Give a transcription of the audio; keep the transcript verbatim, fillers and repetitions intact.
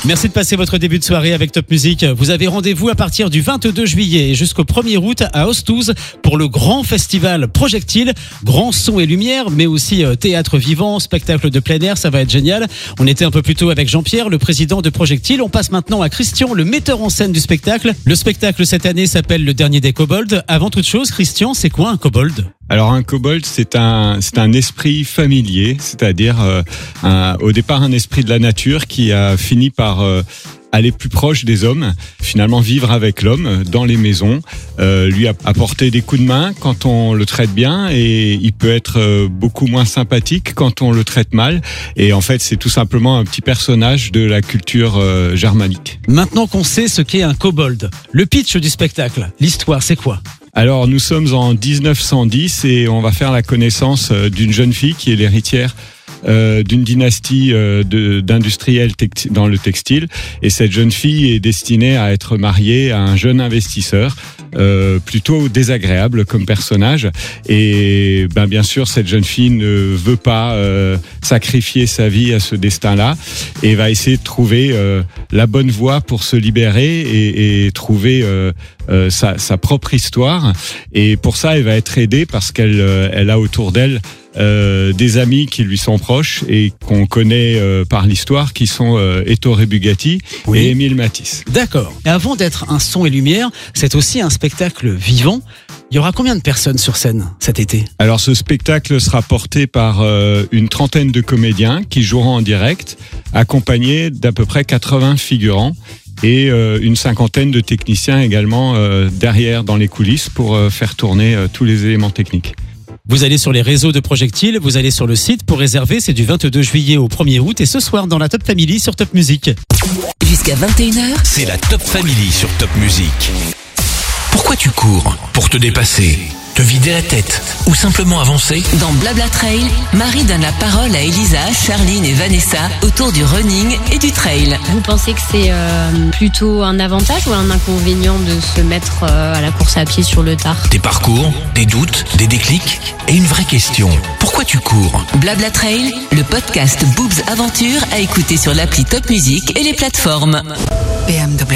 Merci de passer votre début de soirée avec Top Music. Vous avez rendez-vous à partir du vingt-deux juillet et jusqu'au premier août à Ostouze pour le grand festival Projectile. Grand son et lumière, mais aussi théâtre vivant, spectacle de plein air, ça va être génial. On était un peu plus tôt avec Jean-Pierre, le président de Projectile. On passe maintenant à Christian, le metteur en scène du spectacle. Le spectacle cette année s'appelle Le Dernier des Kobolds. Avant toute chose, Christian, c'est quoi un kobold ? Alors un kobold, c'est un c'est un esprit familier, c'est-à-dire euh, un, au départ un esprit de la nature qui a fini par euh, aller plus proche des hommes, finalement vivre avec l'homme dans les maisons, euh, lui apporter des coups de main quand on le traite bien, et il peut être euh, beaucoup moins sympathique quand on le traite mal. Et en fait, c'est tout simplement un petit personnage de la culture euh, germanique. Maintenant qu'on sait ce qu'est un kobold, le pitch du spectacle, l'histoire, c'est quoi ? Alors nous sommes en dix-neuf cent dix et on va faire la connaissance d'une jeune fille qui est l'héritière euh, d'une dynastie euh, de, d'industriels texti- dans le textile. Et cette jeune fille est destinée à être mariée à un jeune investisseur euh, plutôt désagréable comme personnage. Et ben, bien sûr, cette jeune fille ne veut pas euh, sacrifier sa vie à ce destin-là et va essayer de trouver euh, la bonne voie pour se libérer et, et trouver euh, euh, sa, sa propre histoire. Et pour ça, elle va être aidée parce qu'elle euh, elle a autour d'elle Euh, des amis qui lui sont proches et qu'on connaît euh, par l'histoire, qui sont euh, Ettore Bugatti oui. et Émile Matisse. D'accord. Et avant d'être un son et lumière, c'est aussi un spectacle vivant. Il y aura combien de personnes sur scène cet été ? Alors ce spectacle sera porté par euh, une trentaine de comédiens qui joueront en direct, accompagnés d'à peu près quatre-vingts figurants et euh, une cinquantaine de techniciens également euh, derrière dans les coulisses pour euh, faire tourner euh, tous les éléments techniques. Vous allez sur les réseaux de Projectile, vous allez sur le site pour réserver, c'est du vingt-deux juillet au premier août et ce soir dans la Top Family sur Top Music. Jusqu'à vingt et une heures, c'est la Top Family sur Top Music. Pourquoi tu cours ? Pour te dépasser, te vider la tête ou simplement avancer ? Dans Blabla Trail, Marie donne la parole à Elisa, Charline et Vanessa autour du running et du trail. Vous pensez que c'est euh, plutôt un avantage ou un inconvénient de se mettre euh, à la course à pied sur le tard ? Des parcours, des doutes, des déclics et une vraie question. Pourquoi tu cours ? Blabla Trail, le podcast Boobs Aventure à écouter sur l'appli Top Music et les plateformes. B M W.